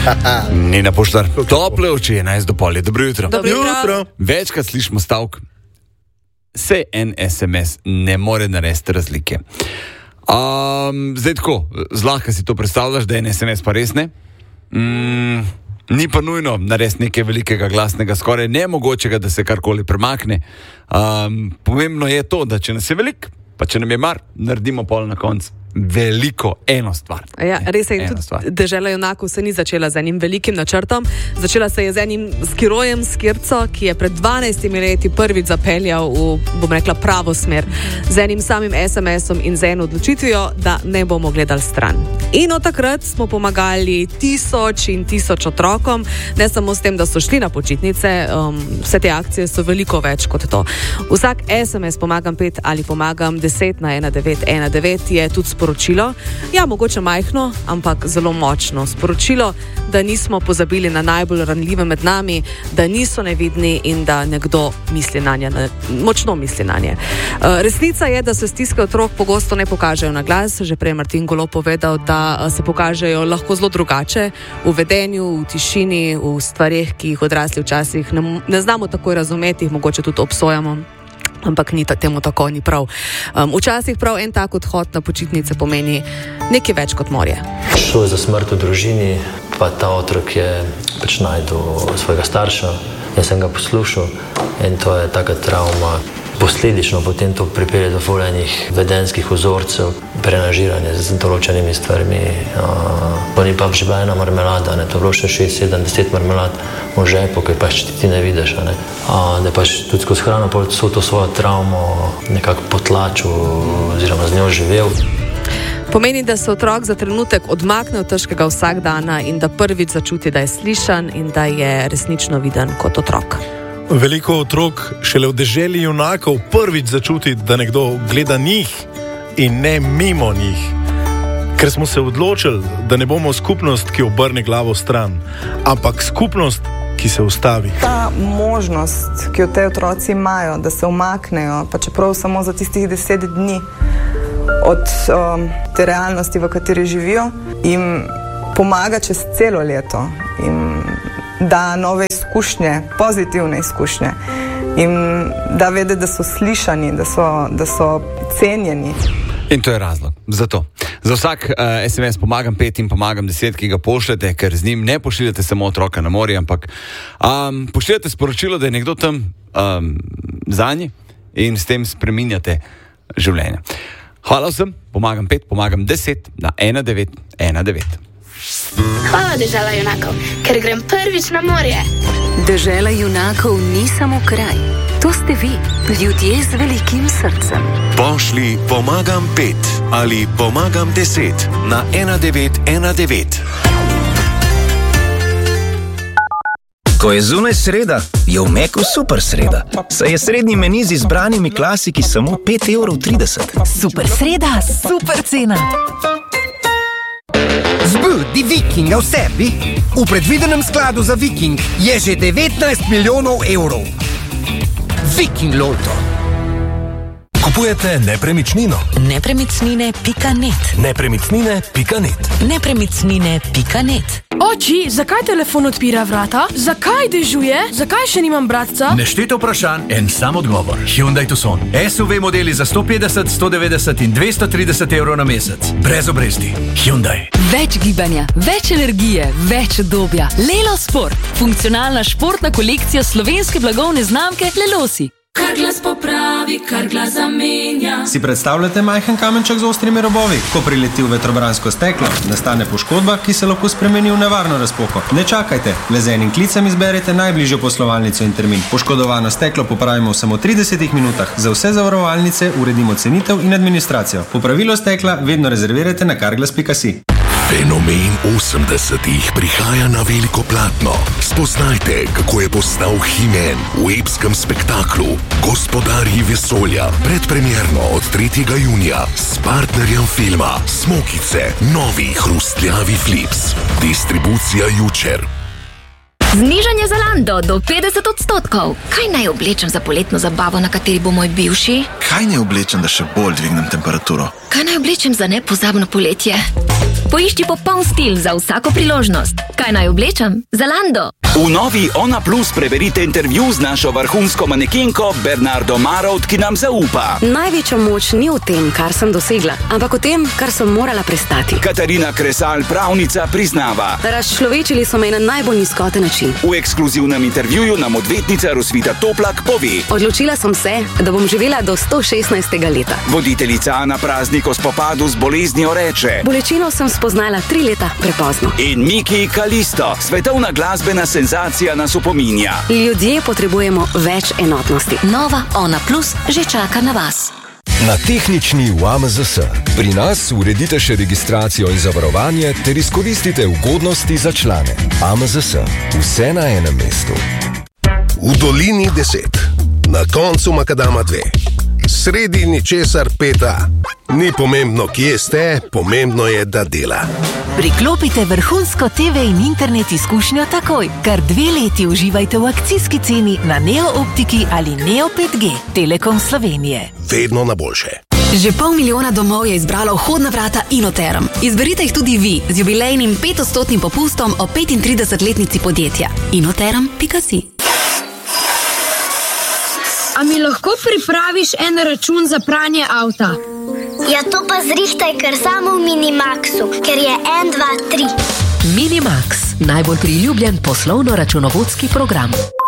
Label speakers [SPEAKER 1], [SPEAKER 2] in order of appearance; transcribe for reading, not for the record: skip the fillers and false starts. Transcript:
[SPEAKER 1] Nina Poštar, tople oči, 11 do pol, dobro jutro.
[SPEAKER 2] Dobro jutro.
[SPEAKER 1] Večkrat slišimo stavek, se en SMS ne more narediti razlike. Zdaj tako, zlahka si to predstavljaš, da je en SMS pa res ne. Ni pa nujno narediti nekaj velikega, glasnega, skoraj nemogočega, da se karkoli premakne. Pomembno je to, da če nas je veliko, pa če nam je mar, naredimo pol na koncu. Veliko, eno stvar.
[SPEAKER 2] Ja, res je, tudi Dežela junakov se ni začela z enim velikim načrtom, začela se je z enim skirojem Skirco, ki je pred 12 leti prvič zapeljal v, bom rekla, pravo smer, z enim samim SMS-om in z eno odločitvijo, da ne bomo gledali stran. In od takrat smo pomagali 1000 in 1000 otrokom, ne samo s tem, da so šli na počitnice, vse te akcije so veliko več kot to. Vsak SMS pomagam 5 ali pomagam 10 na 1919 je tudi sporočilo, ja, mogoče majhno, ampak zelo močno sporočilo, da nismo pozabili na najbolj ranljive med nami, da niso nevidni in da nekdo misli nanje, močno misli nanje. Resnica je, da se stiske otrok pogosto ne pokažejo na glas, že prej Martin Golob povedal, da se pokažejo lahko zelo drugače, v vedenju, v tišini, v stvareh, ki jih odrasli včasih ne znamo takoj razumeti, mogoče tudi obsojamo. Ampak ni temu tako, ni prav. Včasih prav en tak odhod na počitnice pomeni nekaj več kot morje.
[SPEAKER 3] Šlo je za smrt v družini, pa ta otrok je pač najdel svojega starša. Jaz sem ga poslušal in to je taka travma. Posledično potem to pripelje do enih vedenskih vzorcev, prenažiranje z določenimi stvarmi. To ni pa že bila ena marmelada, to je bilo še 6, 7, 10 marmelad v žepu, ki pač ti ne vidiš. Da pač tudi skozi hrano so to svojo travmo nekako potlačil oziroma z njo živel.
[SPEAKER 2] Pomeni, da se otrok za trenutek odmakne od težkega vsakdana in da prvič začuti, da je slišan in da je resnično viden kot otrok.
[SPEAKER 4] Veliko otrok šele v deželi junakov prvič začuti, da nekdo gleda njih in ne mimo njih. Ker smo se odločili, da ne bomo skupnost, ki obrne glavo stran, ampak skupnost, ki se ustavi.
[SPEAKER 5] Ta možnost, ki jo te otroci imajo, da se umaknejo, pa čeprav samo za tistih 10 dni od te realnosti, v kateri živijo, jim pomaga čez celo leto. Da nove izkušnje, pozitivne izkušnje in da vede, da so slišani, da so cenjeni.
[SPEAKER 1] In to je razlog. Zato. Za vsak SMS pomagam 5 in pomagam 10, ki ga pošljete, ker z njim ne pošiljate samo otroka na morje, ampak pošiljate sporočilo, da je nekdo tam zanje in s tem spreminjate življenje. Hvala vsem, pomagam 5, pomagam 10 na 1919.
[SPEAKER 6] Hvala, Dežela junakov, ker grem prvič na morje.
[SPEAKER 7] Dežela junakov ni samo kraj. To ste vi, ljudje z velikim srcem.
[SPEAKER 8] Pošli pomagam 5 ali pomagam 10 na 1919.
[SPEAKER 9] Ko je zunaj sreda, je v Meku super sreda. Saj je srednji meni z izbranimi klasiki samo 5,30 €.
[SPEAKER 10] Super sreda, super cena.
[SPEAKER 11] Zbudi Vikinga v sebi. V predvidenem skladu za Viking je že 19 milijonov evrov. Viking Loto.
[SPEAKER 8] Kupujete nepremičnino?
[SPEAKER 10] Nepremičnine.net.
[SPEAKER 8] Nepremičnine.net.
[SPEAKER 10] Nepremičnine.net.
[SPEAKER 12] Oči, zakaj telefon odpira vrata? Zakaj dežuje? Zakaj še nimam bratca?
[SPEAKER 13] Neštete vprašanj, en sam odgovor. Hyundai Tucson. SUV modeli za 150, 190 in 230 € na mesec. Brez obresti. Hyundai.
[SPEAKER 10] Več gibanja, več energije, več udobja. Lelo Sport. Funkcionalna športna kolekcija slovenske blagovne znamke Lelosi.
[SPEAKER 14] Kar glas popravi, kar glas zamenja.
[SPEAKER 15] Si predstavljate majhen kamenček z ostrimi robovi? Ko prileti v vetrobransko steklo, nastane poškodba, ki se lahko spremeni v nevarno razpoko. Ne čakajte, le z enim klicem izberete najbližjo poslovalnico in termin. Poškodovano steklo popravimo v samo 30 minutah. Za vse zavarovalnice uredimo cenitev in administracijo. Popravilo stekla vedno rezervirajte na carglass.si.
[SPEAKER 8] Fenomen 80-ih prihaja na veliko platno. Spoznajte, kako je postal He-Man v epskem spektaklu Gospodarji vesolja. Predpremierno od 3. junija s partnerjem filma Smokice, novi hrustljavi Flips. Distribucija Jučer.
[SPEAKER 16] Znižanje Zalando do 50%. Kaj naj oblečem za poletno zabavo, na kateri bo moj bivši?
[SPEAKER 17] Kaj naj oblečem, da še bolj dvignem temperaturo?
[SPEAKER 16] Kaj naj oblečem za nepozabno poletje? Poišči popoln stil za vsako priložnost. Kaj naj oblečem? Zalando.
[SPEAKER 17] V novi Ona Plus preberite intervju z našo vrhunsko manekenko Bernardo Marovt, ki nam zaupa.
[SPEAKER 18] Največja moč ni v tem, kar sem dosegla, ampak v tem, kar sem morala prestati.
[SPEAKER 17] Katarina Kresal, pravnica, priznava.
[SPEAKER 18] Razčlovečili so me na najbolj nizkoten način.
[SPEAKER 17] V ekskluzivnem intervjuju nam odvetnica Rosvita Toplak pove.
[SPEAKER 18] Odločila sem se, da bom živela do 116. leta.
[SPEAKER 17] Voditeljica Ana Praznik o spopadu z boleznijo reče.
[SPEAKER 18] Bolečino sem spoznala 3 leta prepozno.
[SPEAKER 17] In Miki Kalisto, svetovna glasbena senzacija nas opominja.
[SPEAKER 18] Ljudje potrebujemo več enotnosti.
[SPEAKER 7] Nova Ona Plus že čaka na vas.
[SPEAKER 19] Na tehnični v AMZS. Pri nas uredite še registracijo in zavarovanje ter izkoristite ugodnosti za člane. AMZS. Vse na enem mestu.
[SPEAKER 20] V dolini 10. Na koncu makadama 2. Sredi ničesar 5. Ni pomembno, kje ste, pomembno je, da dela.
[SPEAKER 21] Priklopite vrhunsko TV in internet izkušnjo takoj. Kar 2 leti uživajte v akcijski ceni na Neo Optiki ali Neo 5G. Telekom Slovenije.
[SPEAKER 20] Vedno na boljše.
[SPEAKER 22] Že 500 000 domov je izbralo vhodna vrata Inoterm. Izberite jih tudi vi z jubilejnim 5% popustom o 35-letnici podjetja. Inoterm.si.
[SPEAKER 23] A mi lahko pripraviš en račun za pranje avta?
[SPEAKER 24] Ja, to pa zrihtaj kar samo v Minimaxu, ker je 1, 2, 3.
[SPEAKER 25] Minimax, najbolj priljubljen poslovno-računovodski program.